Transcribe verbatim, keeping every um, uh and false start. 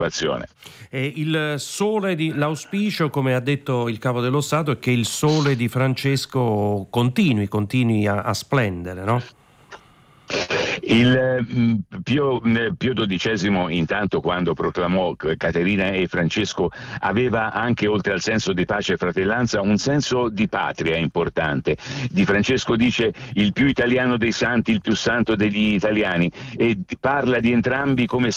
preoccupazione. E il sole di, l'auspicio, come ha detto il Capo dello Stato, è che il sole di Francesco continui, continui a, a splendere, no? Il mh, Pio, mh, Pio dodicesimo, intanto, quando proclamò Caterina e Francesco, aveva anche, oltre al senso di pace e fratellanza, un senso di patria importante. Di Francesco dice il più italiano dei santi, il più santo degli italiani, e parla di entrambi come